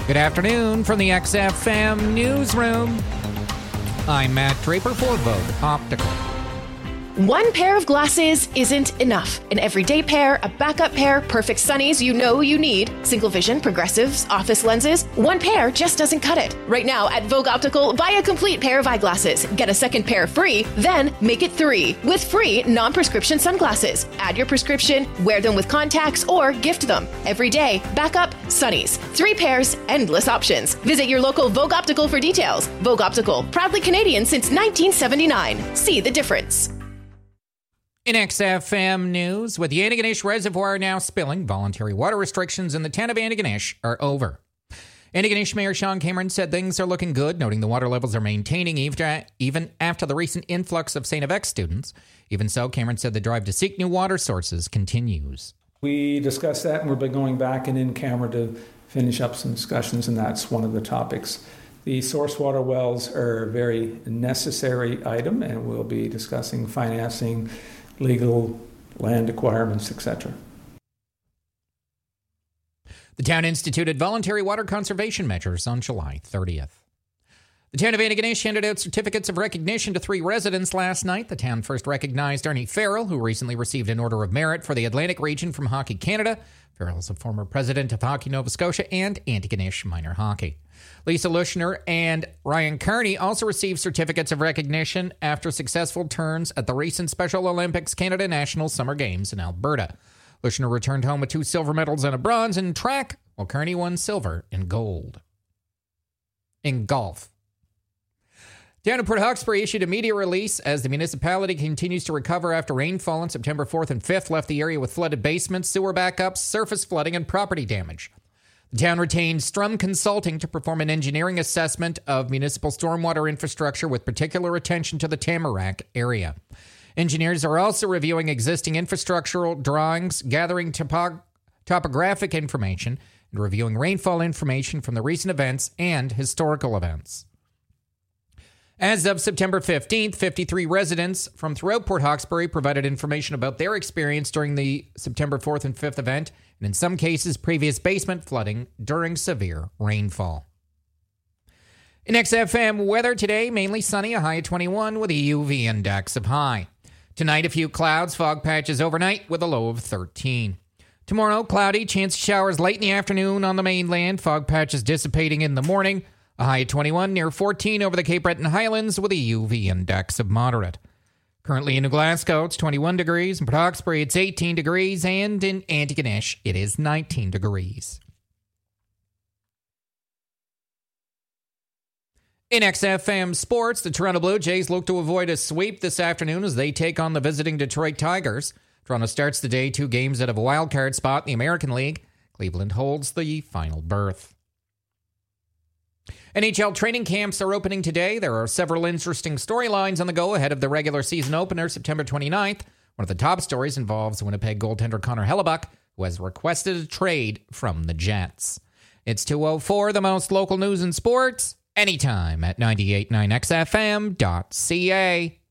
Good afternoon from the XFM Newsroom. I'm Matt Draper for Vogue Optical. One pair of glasses isn't enough. An everyday pair, a backup pair, perfect sunnies you know you need, single vision, progressives, office lenses. One pair just doesn't cut it. Right now at Vogue Optical, buy a complete pair of eyeglasses. Get a second pair free, then make it 3 with free non-prescription sunglasses. Add your prescription, wear them with contacts, or gift them. Every day, backup, sunnies. 3 pairs, endless options. Visit your local Vogue Optical for details. Vogue Optical, proudly Canadian since 1979. See the difference. In XFM News, with the Antigonish Reservoir now spilling, voluntary water restrictions in the town of Antigonish are over. Antigonish Mayor Sean Cameron said things are looking good, noting the water levels are maintaining even after the recent influx of St. FX students. Even so, Cameron said the drive to seek new water sources continues. We discussed that, and we'll be going back and in camera to finish up some discussions, and that's one of the topics. The source water wells are a very necessary item, and we'll be discussing financing, legal, land acquirements, etc. The town instituted voluntary water conservation measures on July 30th. The town of Antigonish handed out certificates of recognition to 3 residents last night. The town first recognized Ernie Farrell, who recently received an Order of Merit for the Atlantic region from Hockey Canada. Farrell is a former president of Hockey Nova Scotia and Antigonish Minor Hockey. Lisa Lushner and Ryan Carney also received certificates of recognition after successful turns at the recent Special Olympics Canada National Summer Games in Alberta. Lushner returned home with 2 silver medals and a bronze in track, while Carney won silver and gold. In golf, down in Port Hawkesbury issued a media release as the municipality continues to recover after rainfall on September 4th and 5th left the area with flooded basements, sewer backups, surface flooding, and property damage. The town retained Strum Consulting to perform an engineering assessment of municipal stormwater infrastructure with particular attention to the Tamarack area. Engineers are also reviewing existing infrastructural drawings, gathering topographic information, and reviewing rainfall information from the recent events and historical events. As of September 15th, 53 residents from throughout Port Hawkesbury provided information about their experience during the September 4th and 5th event, and in some cases, previous basement flooding during severe rainfall. In XFM weather today, mainly sunny, a high of 21 with a UV index of high. Tonight, a few clouds, fog patches overnight with a low of 13. Tomorrow, cloudy, chance of showers late in the afternoon on the mainland, fog patches dissipating in the morning. A high of 21 near 14 over the Cape Breton Highlands with a UV index of moderate. Currently in New Glasgow, it's 21 degrees. In Port Hawkesbury, it's 18 degrees. And in Antigonish, it is 19 degrees. In XFM Sports, the Toronto Blue Jays look to avoid a sweep this afternoon as they take on the visiting Detroit Tigers. Toronto starts the day 2 games out of a wildcard spot in the American League. Cleveland holds the final berth. NHL training camps are opening today. There are several interesting storylines on the go ahead of the regular season opener, September 29th. One of the top stories involves Winnipeg goaltender Connor Hellebuck, who has requested a trade from the Jets. It's 2:04, the most local news in sports, anytime at 98.9xfm.ca.